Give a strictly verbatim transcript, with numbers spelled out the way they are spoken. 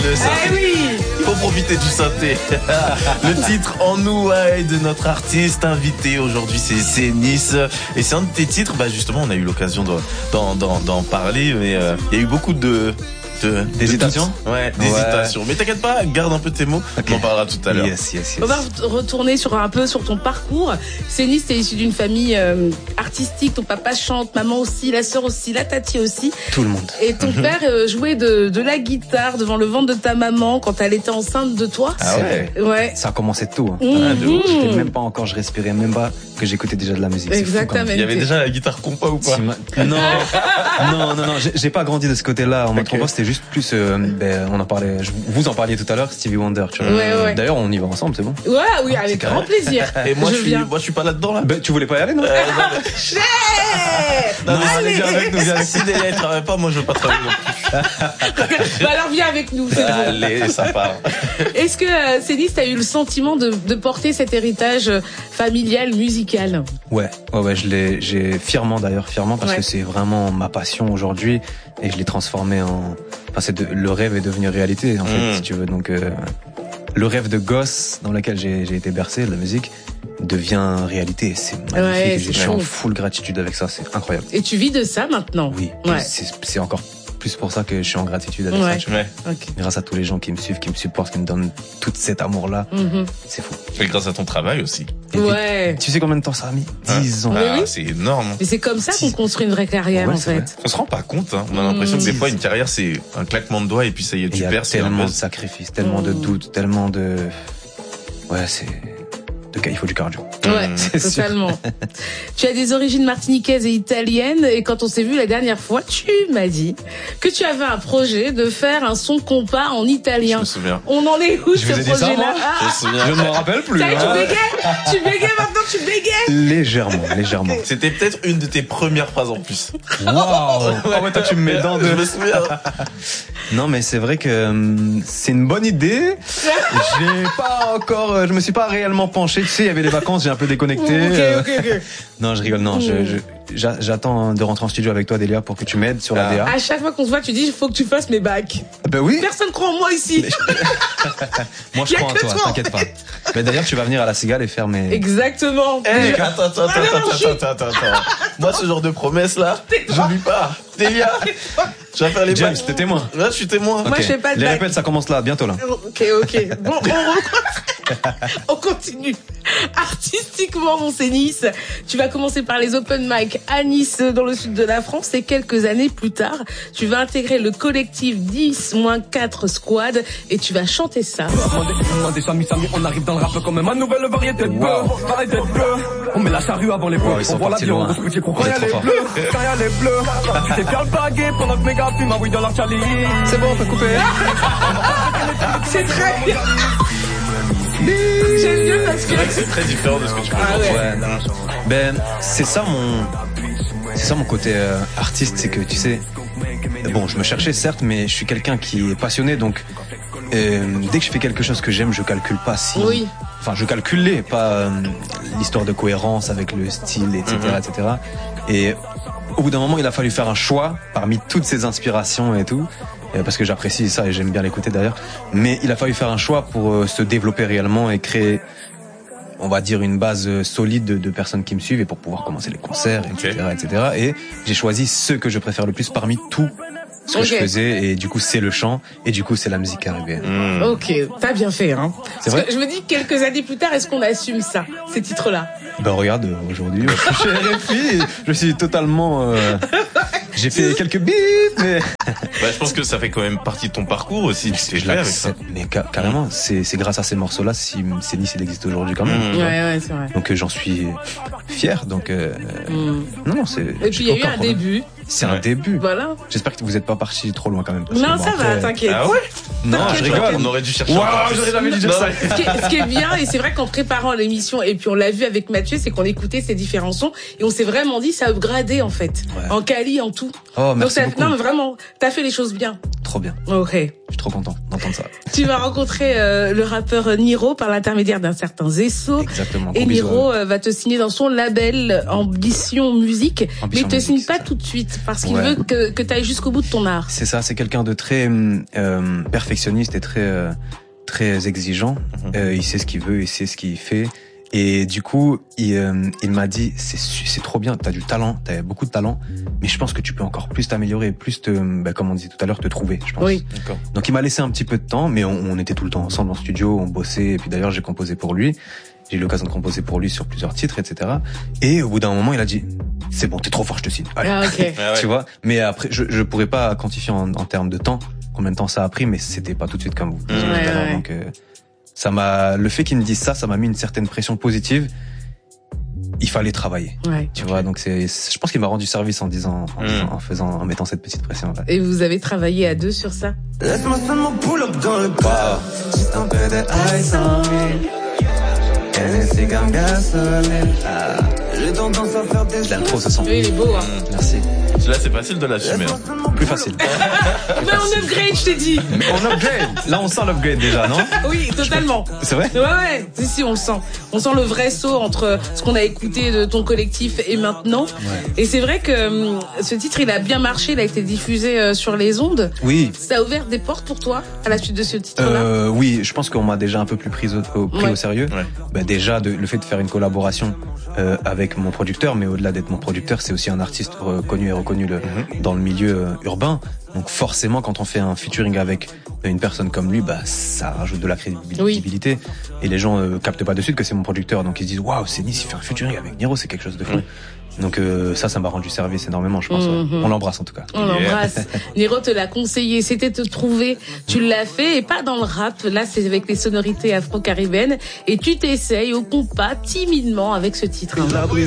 le synthé. Eh oui. Il faut profiter du synthé. Le titre En nous de notre artiste invité aujourd'hui, c'est Cénis. Et c'est un de tes titres, bah justement, on a eu l'occasion d'en, d'en, d'en parler, mais euh, il y a eu beaucoup de... De, d'hésitation de ouais, d'hésitation. Ouais. Mais t'inquiète pas, garde un peu tes mots. Okay. On en parlera tout à l'heure. Yes, yes, yes. On va retourner sur un peu sur ton parcours. Cénis, t'es issu d'une famille euh, artistique. Ton papa chante, maman aussi, la sœur aussi, la tati aussi. Tout le monde. Et ton père euh, jouait de, de la guitare devant le ventre de ta maman quand elle était enceinte de toi. Ah ouais. Ouais. Ça a commencé tôt. Hein. Mmh. Ah, de ouf. J'étais même pas encore, je respirais même pas que j'écoutais déjà de la musique. Exactement. Il y avait déjà la guitare compas ou pas? Non, non, non, non. J'ai pas grandi de ce côté-là. En mode compas, c'était juste plus. Euh, Ben, on en parlait, vous en parliez tout à l'heure, Stevie Wonder, tu vois. Ouais, ouais. D'ailleurs, on y va ensemble, c'est bon. Ouais, oui, avec grand plaisir. Et moi, je, je suis, viens. moi, je suis pas là-dedans, là. Ben, tu voulais pas y aller, non? euh, non, mais... non, non, allez, viens avec nous, viens avec nous. Si Delia, elle travaille pas, moi, je veux pas travailler non plus. Bah alors, viens avec nous, c'est bon. Allez, ça part. Est-ce que, euh, Cénis, t'as eu le sentiment de, de porter cet héritage familial, musical? Ouais, ouais, ouais, je l'ai, j'ai fièrement d'ailleurs, fièrement, parce ouais. que c'est vraiment ma passion aujourd'hui, et je l'ai transformé en, enfin, c'est de, le rêve est devenu réalité, en fait, mmh. si tu veux. Donc, euh, le rêve de gosse dans lequel j'ai, j'ai été bercé, de la musique, devient réalité. C'est magnifique. Ouais, j'ai suis en full gratitude avec ça, c'est incroyable. Et tu vis de ça maintenant? Oui. Ouais. C'est, c'est encore plus pour ça que je suis en gratitude avec ouais. ça. Tu vois. Ouais. Okay. Grâce à tous les gens qui me suivent, qui me supportent, qui me donnent tout cet amour-là. Mm-hmm. C'est fou. Et grâce à ton travail aussi. Et ouais. Tu sais combien de temps ça a mis? dix hein? ans. Ah, oui. c'est énorme. Et c'est comme ça qu'on construit une vraie carrière, ouais, en fait. Vrai. On se rend pas compte, hein. On a l'impression mmh. que des fois, une carrière, c'est un claquement de doigts et puis ça y est, tu perds. Il y a tellement de sacrifices, tellement mmh. de doutes, tellement de... Ouais, c'est... De cas, il faut du cardio. Ouais, mmh. totalement. Tu as des origines martiniquaises et italiennes, et quand on s'est vu la dernière fois, tu m'as dit que tu avais un projet de faire un son compas en italien. Je me souviens. On en est où, je ce projet-là? Ah. Je me souviens. Je ne m'en rappelle plus. Ça y est, hein. tu bégayes? Tu bégayes maintenant, tu bégayes? Légèrement, légèrement. C'était peut-être une de tes premières phrases en plus. Waouh! Ah ouais, toi, tu me mets dans de... Je me souviens. Non, mais c'est vrai que hum, c'est une bonne idée. J'ai pas encore, euh, je me suis pas réellement penché. Tu sais, il y avait les vacances, j'ai un peu déconnecté. Ok, ok, ok. Non, je rigole. Non, je, je, j'attends de rentrer en studio avec toi, Delia, pour que tu m'aides sur la D A. À chaque fois qu'on se voit, tu dis, il faut que tu fasses mes bacs. Ben oui. Personne croit en moi ici. Moi, je crois en toi, toi, t'inquiète pas. Mais d'ailleurs, tu vas venir à la Cigale et faire mes... Exactement. Hey, attends, attends, attends, attends, attends, attends, attends. Moi, ce genre de promesse là, j'oublie pas. Delia, tu vas faire les James, bacs. t'es témoin. Là, je suis témoin. Okay. Moi, je fais pas de Les bacs. répètes, ça commence là, bientôt là. Ok, ok. Bon, on, on continue. Artistiquement, mon Cénis, tu vas commencer par les open mic à Nice, dans le sud de la France, et quelques années plus tard, tu vas intégrer le collectif dix quatre Squad et tu vas chanter ça. On arrive dans le rap comme ma nouvelle variété de bleu. Variété de bleu. On met la charrue avant les bleus. On voit la viande. On se quand y'a les bleus. Quand y'a les bleus. Tu t'es bien blagué pendant que mes gars fument. Oui, dans leur Charlie. C'est bon, on peut couper. C'est très bien. J'aime bien parce que c'est vrai que c'est très différent de ce que tu fais. Ah ouais. Ouais, non. Ben, c'est ça mon, c'est ça mon côté euh, artiste, c'est que tu sais, bon, je me cherchais certes, mais je suis quelqu'un qui est passionné, donc euh, dès que je fais quelque chose que j'aime, je calcule pas si, oui. enfin, je calculais pas euh, l'histoire de cohérence avec le style, et cetera, mm-hmm. et cetera. Et au bout d'un moment, il a fallu faire un choix parmi toutes ces inspirations et tout. Parce que j'apprécie ça et j'aime bien l'écouter d'ailleurs. Mais il a fallu faire un choix pour euh, se développer réellement et créer, on va dire, une base euh, solide de, de personnes qui me suivent et pour pouvoir commencer les concerts, et cetera, okay. et cetera. Et j'ai choisi ceux que je préfère le plus parmi tout ce que okay. je faisais, et du coup c'est le chant, et du coup c'est la musique caribéenne. Mmh. Ok, t'as bien fait, hein. C'est vrai. Je me dis, quelques années plus tard, est-ce qu'on assume ça, ces titres-là? Ben regarde, aujourd'hui, je suis chez R F I, je suis totalement... Euh... J'ai fait quelques beats, mais... Bah, je pense que ça fait quand même partie de ton parcours aussi. Tu sais, je avec ça. Mais ca- carrément, c'est, c'est grâce à ces morceaux-là si Cénis il existe aujourd'hui quand même. Mmh. Ouais, ouais, c'est vrai. Donc euh, j'en suis fier. Donc euh, mmh. non, non, c'est. Et puis il y a eu un problème. début. C'est ouais. un début. Voilà. J'espère que vous n'êtes pas partis trop loin quand même. Non, ça va, t'inquiète. Ah ouais? Non, t'inquiète, je rigole. t'inquiète. On aurait dû chercher. Waouh, j'aurais jamais dû dire ça. Ce qui, est, ce qui est bien, et c'est vrai qu'en préparant l'émission, et puis on l'a vu avec Mathieu, c'est qu'on écoutait ces différents sons, et on s'est vraiment dit, ça a upgradé en fait. Ouais. En quali, en tout. Oh, merci Donc, ça, beaucoup. non, mais vraiment, t'as fait les choses bien. Trop trop bien. Ok. Je suis trop content d'entendre ça. Tu vas rencontrer euh, le rappeur Niro par l'intermédiaire d'un certain Zesso. Exactement. Et Gros bisous Niro à eux. euh, va te signer dans son label Ambition Musique, Ambition mais il te Musique, signe c'est pas ça. tout de suite parce qu'il Ouais. veut que, que tu ailles jusqu'au bout de ton art. C'est ça, c'est quelqu'un de très euh, perfectionniste et très euh, très exigeant. Mhm. Euh, il sait ce qu'il veut, il sait ce qu'il fait. Et du coup, il, euh, il m'a dit, c'est su- c'est trop bien, t'as du talent, t'as beaucoup de talent, mais je pense que tu peux encore plus t'améliorer, plus te, bah, comme on disait tout à l'heure, te trouver, je pense. Oui. D'accord. Donc il m'a laissé un petit peu de temps, mais on, on était tout le temps ensemble en studio, on bossait, et puis d'ailleurs j'ai composé pour lui. J'ai eu l'occasion de composer pour lui sur plusieurs titres, et cetera. Et au bout d'un moment, il a dit, c'est bon, t'es trop fort, je te signe. Allez. Ah, ok. Ah ouais. Tu vois. Mais après, je, je pourrais pas quantifier en, en termes de temps combien de temps ça a pris, mais c'était pas tout de suite comme vous. disiez Ouais, tout à l'heure. ouais. Donc euh, ça m'a, le fait qu'il me dise ça, ça m'a mis une certaine pression positive. Il fallait travailler. Ouais. Tu vois. Donc c'est, je pense qu'il m'a rendu service en disant, en, Mm. disant- en faisant, en mettant cette petite pression là. Et vous avez travaillé à deux sur ça? Laisse-moi seulement pull up dans le bar. Juste un peu de ice on me. Hennessy comme gasoline. Ah, j'ai tendance à faire des L'intro se sent. Oui, il est beau, hein. Merci. Là, c'est facile de l'assumer. Laisse-moi hein. seulement Plus facile. Mais on upgrade, je t'ai dit. Mais on upgrade. Là, on sent l'upgrade déjà, non? Oui, totalement. C'est vrai? Ouais, ouais, si, si, on le sent. On sent le vrai saut entre ce qu'on a écouté de ton collectif et maintenant. Ouais. Et c'est vrai que hum, ce titre, il a bien marché, il a été diffusé euh, sur les ondes. Oui. Ça a ouvert des portes pour toi à la suite de ce titre-là? Euh, oui, je pense qu'on m'a déjà un peu plus pris au, au, pris Ouais. au sérieux. Ouais. Bah déjà, de, le fait de faire une collaboration euh, avec mon producteur, mais au-delà d'être mon producteur, c'est aussi un artiste reconnu et reconnu le, Mhm. dans le milieu euh, urbain. Donc forcément, quand on fait un featuring avec une personne comme lui, bah ça rajoute de la crédibilité. Et les gens euh, captent pas de suite que c'est mon producteur, donc ils se disent waouh, c'est Nice, il fait un featuring avec Niro, c'est quelque chose de fou. Ouais. Donc euh, ça, ça m'a rendu service énormément, je pense. ouais. Mhm. On l'embrasse en tout cas. On l'embrasse. Niro te l'a conseillé, c'était te trouver. Tu l'as fait et pas dans le rap. Là, c'est avec les sonorités afro-caribéennes. Et tu t'essayes au compas timidement avec ce titre. hein.